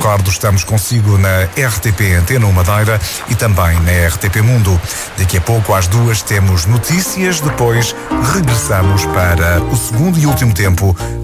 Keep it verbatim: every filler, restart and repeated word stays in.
recordo, estamos consigo na R T P Antena Madeira e também na R T P Mundo. Daqui a pouco, às duas, temos notícias. Depois, regressamos para o segundo e último tempo